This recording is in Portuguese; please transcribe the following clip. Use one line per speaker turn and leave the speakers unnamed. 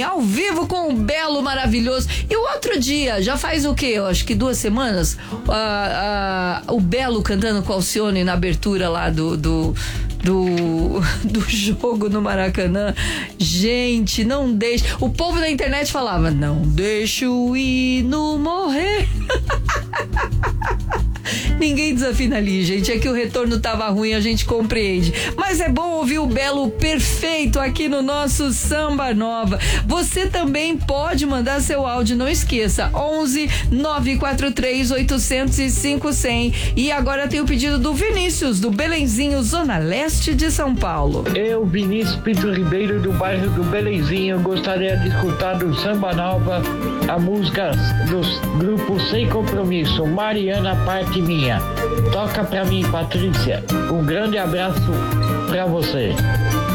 ao vivo com o Belo maravilhoso. E o outro dia, já faz o quê? Eu acho que 2 semanas, o Belo cantando com a Alcione na abertura lá do jogo no Maracanã. Gente, não deixe. O povo da internet falava: não deixa o hino morrer. Ninguém desafina ali, gente. É que o retorno tava ruim, a gente compreende. Mas é bom ouvir o Belo perfeito aqui no nosso Samba Nova. Você também pode mandar seu áudio, não esqueça. 11 943 805 100. E agora tem o pedido do Vinícius, do Belenzinho, Zona Leste de São Paulo.
Eu, Vinícius Pinto Ribeiro, do bairro do Belenzinho, gostaria de escutar do Samba Nova a música dos grupos Sem Compromisso, Mariana, Parte Minha. Toca pra mim, Patrícia. Um grande abraço pra você.